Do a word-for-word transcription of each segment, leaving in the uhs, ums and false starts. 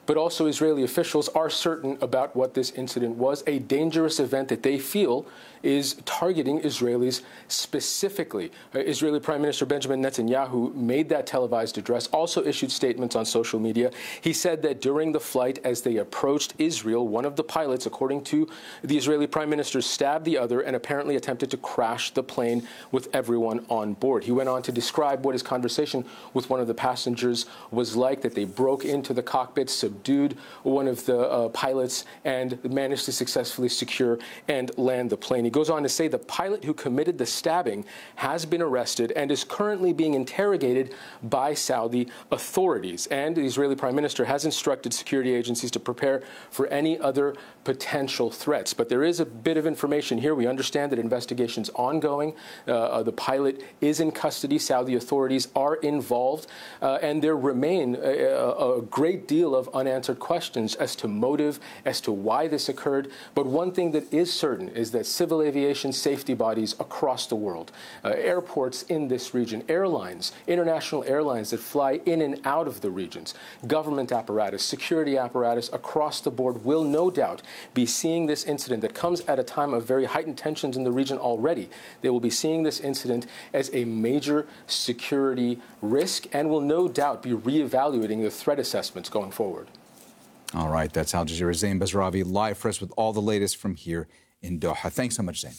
but also Israeli officials are certain about what this incident was, a dangerous event that they feel is targeting Israelis specifically. Uh, Israeli Prime Minister Benjamin Netanyahu made that televised address, also issued statements on social media. He said that during the flight, as they approached Israel, one of the pilots, according to the Israeli Prime Minister, stabbed the other and apparently attempted to crash the plane with everyone on board. He went on to describe what his conversation with one of the passengers was like, that they broke into the cockpit, subdued one of the uh, pilots, and managed to successfully secure and land the plane. He goes on to say the pilot who committed the stabbing has been arrested and is currently being interrogated by Saudi authorities. And the Israeli Prime Minister has instructed security agencies to prepare for any other potential threats. But there is a bit of information here. We understand that investigation's ongoing. Uh, the pilot is in custody. Saudi authorities are involved. Uh, and there remain a, a great deal of unanswered questions as to motive, as to why this occurred. But one thing that is certain is that civil aviation safety bodies across the world, uh, airports in this region, airlines, international airlines that fly in and out of the regions, government apparatus, security apparatus across the board will no doubt be seeing this incident that comes at a time of very heightened tensions in the region already. They will be seeing this incident as a major security risk and will no doubt be reevaluating the threat assessments going forward. All right, that's Al Jazeera's Zain Basravi live for us with all the latest from here in Doha. Thanks so much, Zain.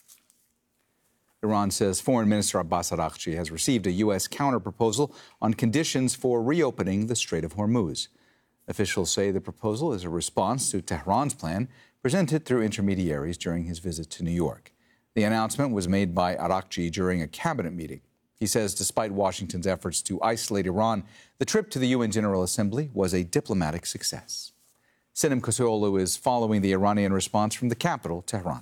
Iran says Foreign Minister Abbas Araghchi has received a U S counterproposal on conditions for reopening the Strait of Hormuz. Officials say the proposal is a response to Tehran's plan presented through intermediaries during his visit to New York. The announcement was made by Araghchi during a cabinet meeting. He says despite Washington's efforts to isolate Iran, the trip to the U N General Assembly was a diplomatic success. Sinem Kosoğlu is following the Iranian response from the capital, Tehran.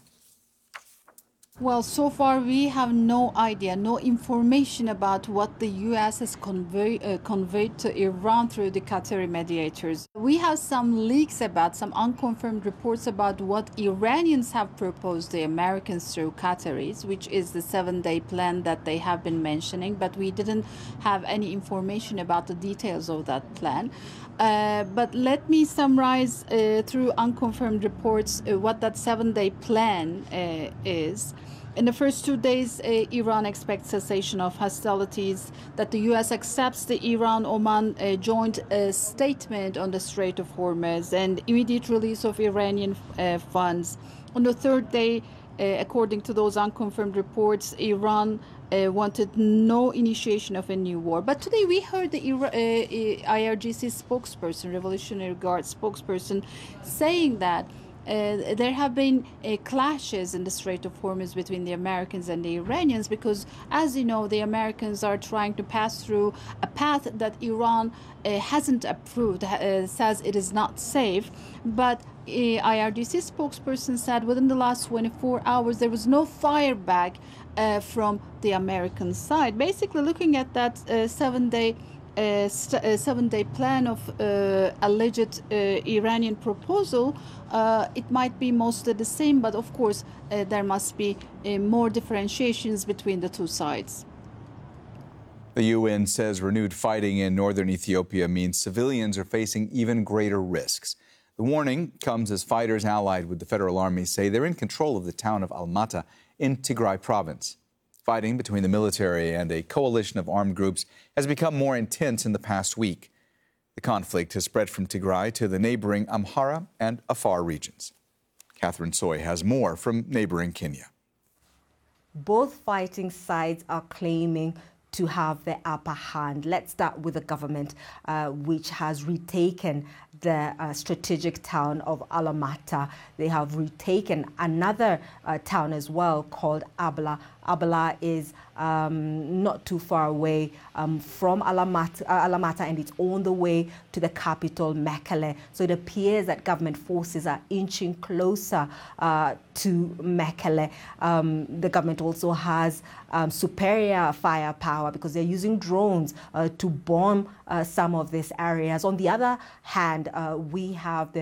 Well, so far we have no idea, no information about what the U S has convey, uh, conveyed to Iran through the Qatari mediators. We have some leaks about, some unconfirmed reports about what Iranians have proposed the Americans through Qataris, which is the seven-day plan that they have been mentioning, but we didn't have any information about the details of that plan. Uh, but let me summarize uh, through unconfirmed reports uh, what that seven-day plan uh, is. In the first two days, uh, Iran expects cessation of hostilities, that the U S accepts the Iran-Oman uh, joint uh, statement on the Strait of Hormuz, and immediate release of Iranian uh, funds. On the third day, uh, according to those unconfirmed reports, Iran Uh, wanted no initiation of a new war. But today we heard the uh, I R G C spokesperson, Revolutionary Guard spokesperson, saying that uh, there have been uh, clashes in the Strait of Hormuz between the Americans and the Iranians because, as you know, the Americans are trying to pass through a path that Iran uh, hasn't approved, uh, says it is not safe. But uh, I R G C spokesperson said within the last twenty-four hours there was no fire back Uh, from the American side. Basically, looking at that uh, seven-day uh, st- uh, seven-day plan of uh, alleged uh, Iranian proposal, uh, it might be mostly the same, but of course uh, there must be uh, more differentiations between the two sides. The U N says renewed fighting in northern Ethiopia means civilians are facing even greater risks. The warning comes as fighters allied with the federal army say they're in control of the town of Almata in Tigray province. Fighting between the military and a coalition of armed groups has become more intense in the past week. The conflict has spread from Tigray to the neighboring Amhara and Afar regions. Catherine Soy has more from neighboring Kenya. Both fighting sides are claiming to have the upper hand. Let's start with the government, uh, which has retaken the uh, strategic town of Alamata. They have retaken another uh, town as well called Abla. Abla is um, not too far away um, from Alamata, uh, Alamata, and it's on the way to the capital, Mekelle. So it appears that government forces are inching closer uh, to Mekelle. Um, the government also has um, superior firepower because they're using drones uh, to bomb uh, some of these areas. On the other hand, uh, we have the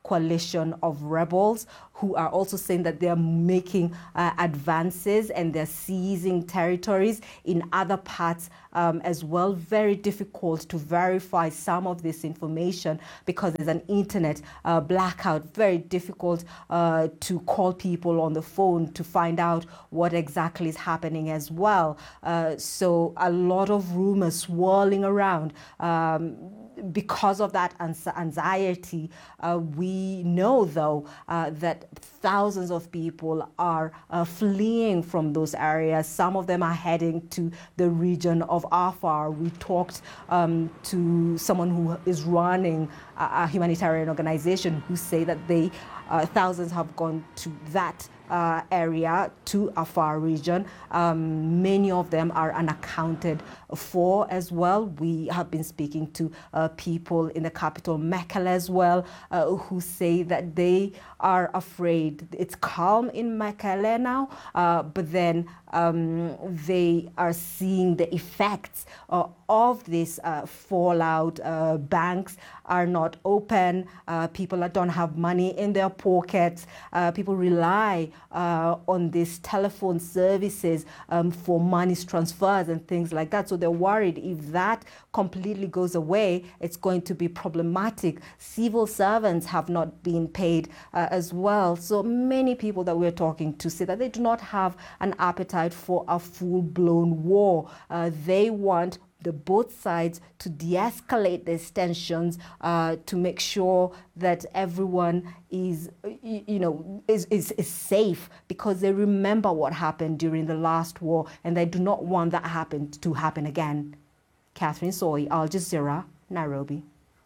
coalition of rebels who are also saying that they're making uh, advances and they're seizing territories in other parts um, as well. Very difficult to verify some of this information because there's an internet uh, blackout. Very difficult uh, to call people on the phone to find out what exactly is happening as well. Uh, so a lot of rumors swirling around. Um, Because of that anxiety, uh, we know, though, uh, that thousands of people are uh, fleeing from those areas. Some of them are heading to the region of Afar. We talked um, to someone who is running a, a humanitarian organization who say that they, uh, thousands have gone to that Uh, area, to Afar region. Um, many of them are unaccounted for as well. We have been speaking to uh, people in the capital, Mekelle, as well, uh, who say that they are afraid. It's calm in Mekelle now, uh, but then um, they are seeing the effects uh, of this uh, fallout. Uh, banks are not open. Uh, people that don't have money in their pockets. Uh, people rely uh, on these telephone services um, for money transfers and things like that. So they're worried if that completely goes away, it's going to be problematic. Civil servants have not been paid uh, as well. So many people that we're talking to say that they do not have an appetite for a full-blown war. Uh, they want the both sides to de-escalate these tensions, uh, to make sure that everyone is, you know, is, is, is safe, because they remember what happened during the last war and they do not want that happen to happen again. Catherine Soy, Al Jazeera, Nairobi.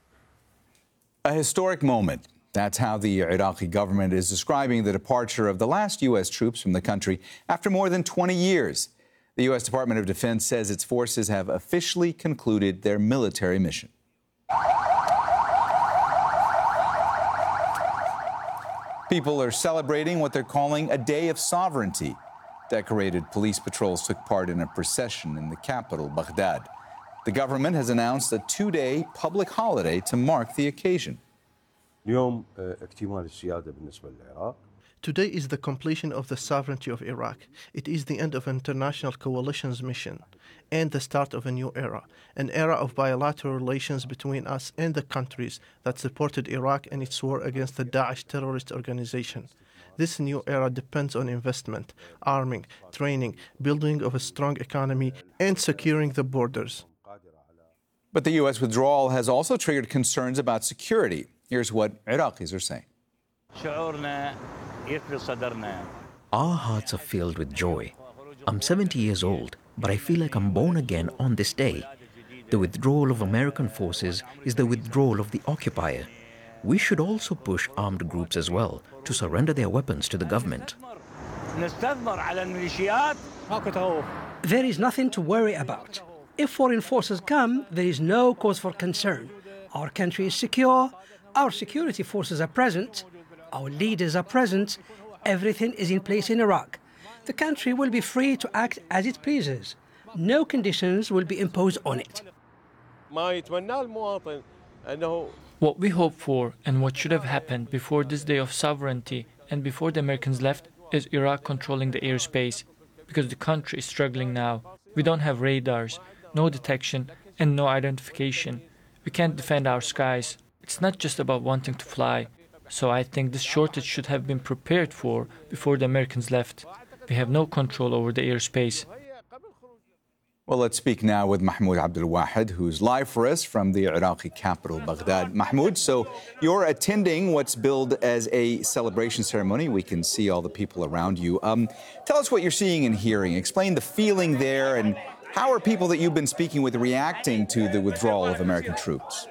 A historic moment. That's how the Iraqi government is describing the departure of the last U S troops from the country after more than twenty years. The U S Department of Defense says its forces have officially concluded their military mission. People are celebrating what they're calling a day of sovereignty. Decorated police patrols took part in a procession in the capital, Baghdad. The government has announced a two-day public holiday to mark the occasion. Today is the completion of the sovereignty of Iraq. It is the end of international coalition's mission and the start of a new era, an era of bilateral relations between us and the countries that supported Iraq in its war against the Daesh terrorist organization. This new era depends on investment, arming, training, building of a strong economy, and securing the borders. But the U S withdrawal has also triggered concerns about security. Here's what Iraqis are saying. Our hearts are filled with joy. I'm seventy years old, but I feel like I'm born again on this day. The withdrawal of American forces is the withdrawal of the occupier. We should also push armed groups as well to surrender their weapons to the government. There is nothing to worry about. If foreign forces come, there is no cause for concern. Our country is secure, our security forces are present, our leaders are present, everything is in place in Iraq. The country will be free to act as it pleases. No conditions will be imposed on it. What we hope for and what should have happened before this day of sovereignty and before the Americans left is Iraq controlling the airspace, because the country is struggling now. We don't have radars, no detection and no identification. We can't defend our skies. It's not just about wanting to fly. So I think this shortage should have been prepared for before the Americans left. We have no control over the airspace. Well, let's speak now with Mahmoud Abdul Wahid, who's live for us from the Iraqi capital, Baghdad. Mahmoud, so you're attending what's billed as a celebration ceremony. We can see all the people around you. Um, tell us what you're seeing and hearing. Explain the feeling there, and how are people that you've been speaking with reacting to the withdrawal of American troops?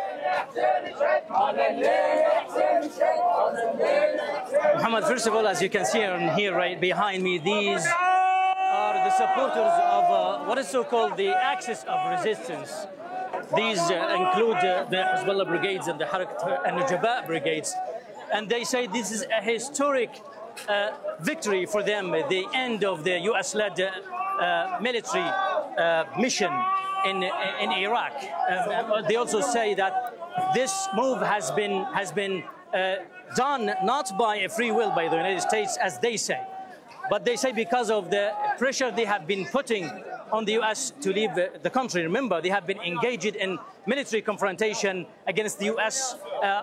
Muhammad, first of all, as you can see here right behind me, these are the supporters of uh, what is so-called the axis of resistance. These uh, include uh, the Hezbollah brigades and the Harakat al-Nujaba brigades. And they say this is a historic uh, victory for them, the end of the U S-led uh, military uh, mission in, in Iraq. Um, they also say that this move has been, has been uh, done not by a free will by the United States, as they say, but they say because of the pressure they have been putting on the U S to leave the, the country. Remember, they have been engaged in military confrontation against the U S uh,